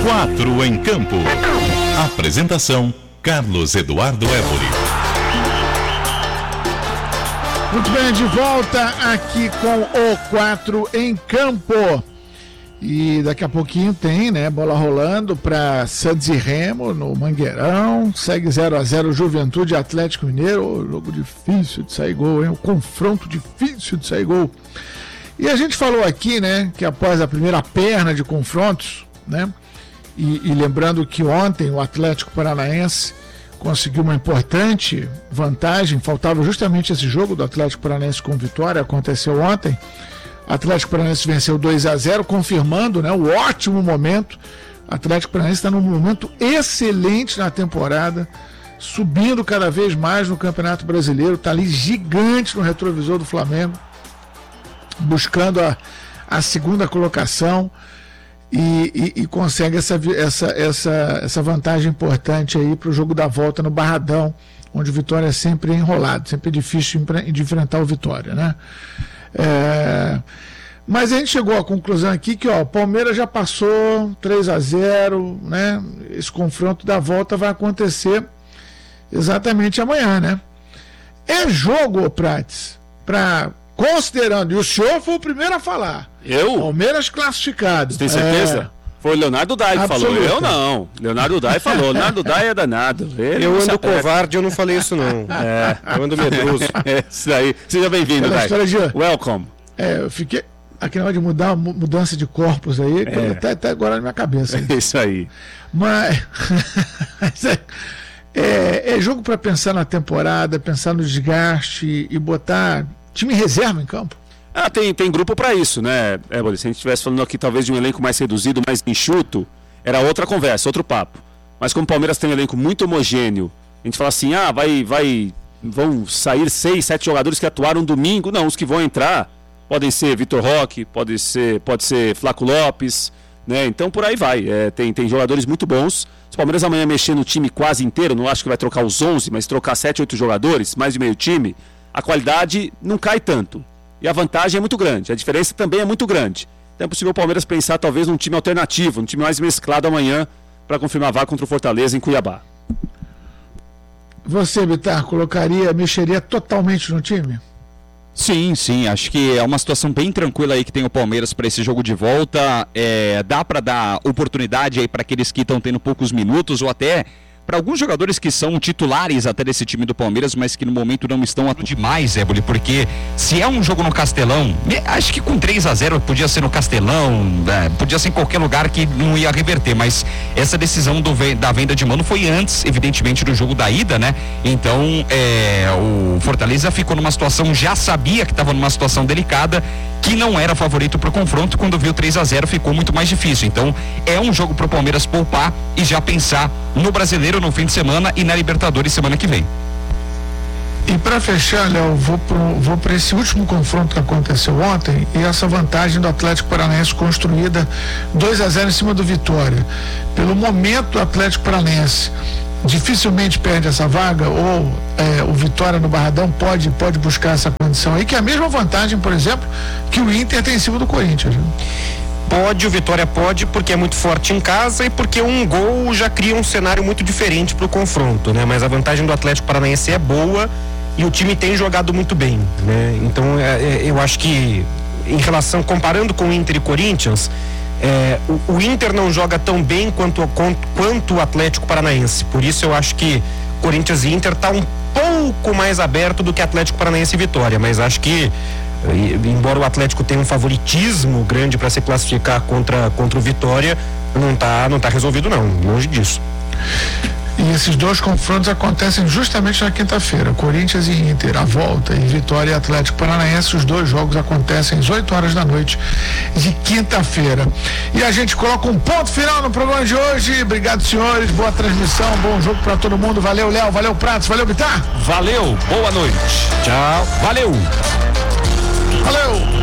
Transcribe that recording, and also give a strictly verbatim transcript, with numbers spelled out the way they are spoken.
Quatro em Campo. Apresentação: Carlos Eduardo Évore. Muito bem, de volta aqui com o Quatro em Campo. E daqui a pouquinho tem, né, bola rolando para Santos e Remo no Mangueirão. Segue zero a zero Juventude Atlético Mineiro. Oh, jogo difícil de sair gol, hein? Um confronto difícil de sair gol. E a gente falou aqui, né, que após a primeira perna de confrontos, né, e, e lembrando que ontem o Atlético Paranaense conseguiu uma importante vantagem, faltava justamente esse jogo do Atlético Paranaense com vitória, aconteceu ontem. O Atlético Paranaense venceu dois a zero, confirmando, né, o ótimo momento. O Atlético Paranaense está num momento excelente na temporada, subindo cada vez mais no Campeonato Brasileiro, está ali gigante no retrovisor do Flamengo, buscando a, a segunda colocação e, e, e consegue essa, essa, essa, essa vantagem importante aí para o jogo da volta no Barradão, onde o Vitória é sempre enrolado, sempre é difícil de enfrentar o Vitória, né? É, mas a gente chegou à conclusão aqui que ó, o Palmeiras já passou três a zero, né? Esse confronto da volta vai acontecer exatamente amanhã, né? É jogo, Prates, para, considerando, e o senhor foi o primeiro a falar, eu? Palmeiras classificado. Você tem certeza? É... Foi o Leonardo Dai que falou, eu não. Leonardo Dai falou, Leonardo Dai é danado. Ele eu ando covarde, eu não falei isso não. É. Eu ando medroso. É isso aí. Seja bem-vindo, Dai. De... Welcome. É, eu fiquei... Aquele negócio de mudar, mudança de corpos aí, que é. tá, tá agora na minha cabeça. É isso aí. Mas... é, é jogo para pensar na temporada, pensar no desgaste e botar time reserva em campo. Ah, tem, tem grupo para isso, né, Évore? Se a gente estivesse falando aqui talvez de um elenco mais reduzido, mais enxuto, era outra conversa, outro papo. Mas como o Palmeiras tem um elenco muito homogêneo, a gente fala assim, ah, vai, vai, vão sair seis, sete jogadores que atuaram domingo. Não, os que vão entrar podem ser Vitor Roque, pode ser, pode ser Flaco Lopes, né? Então por aí vai. É, tem, tem jogadores muito bons. Se o Palmeiras amanhã mexer no time quase inteiro, não acho que vai trocar os onze, mas trocar sete, oito jogadores, mais de meio time, a qualidade não cai tanto. E a vantagem é muito grande, a diferença também é muito grande. Então é possível o Palmeiras pensar talvez num time alternativo, num time mais mesclado amanhã para confirmar a vaga contra o Fortaleza em Cuiabá. Você, Bitar, colocaria, mexeria totalmente no time? Sim, sim, acho que é uma situação bem tranquila aí que tem o Palmeiras para esse jogo de volta. É, dá para dar oportunidade aí para aqueles que estão tendo poucos minutos ou até para alguns jogadores que são titulares até desse time do Palmeiras, mas que no momento não estão atuando demais, Évole, porque se é um jogo no Castelão, acho que com três a zero podia ser no Castelão, né? Podia ser em qualquer lugar que não ia reverter, mas essa decisão do, da venda de mano foi antes, evidentemente, do jogo da ida, né? Então, é, o Fortaleza ficou numa situação, já sabia que estava numa situação delicada, que não era favorito para o confronto, quando viu três a zero ficou muito mais difícil. Então, é um jogo para o Palmeiras poupar e já pensar no Brasileiro no fim de semana e na Libertadores semana que vem. E para fechar, Léo, vou vou para esse último confronto que aconteceu ontem e essa vantagem do Atlético Paranaense construída dois a zero em cima do Vitória. Pelo momento, o Atlético Paranaense dificilmente perde essa vaga, ou é, o Vitória no Barradão pode, pode buscar essa condição aí, que é a mesma vantagem, por exemplo, que o Inter tem em cima do Corinthians, né? Pode, o Vitória pode, porque é muito forte em casa e porque um gol já cria um cenário muito diferente para o confronto, né? Mas a vantagem do Atlético Paranaense é boa e o time tem jogado muito bem, né? Então é, é, eu acho que em relação, comparando com o Inter e Corinthians, é, o, o Inter não joga tão bem quanto, quanto, quanto o Atlético Paranaense, por isso eu acho que Corinthians e Inter tá um pouco mais aberto do que Atlético Paranaense e Vitória, mas acho que embora o Atlético tenha um favoritismo grande para se classificar contra, contra o Vitória, não tá, não tá resolvido não, longe disso. E esses dois confrontos acontecem justamente na quinta-feira, Corinthians e Inter, a volta, e Vitória e Atlético Paranaense, os dois jogos acontecem às oito horas da noite de quinta-feira. E a gente coloca um ponto final no programa de hoje. Obrigado, senhores, boa transmissão, bom jogo para todo mundo. Valeu, Léo, valeu, Pratos, valeu, Bitar. Valeu, boa noite. Tchau. Valeu. Valeu!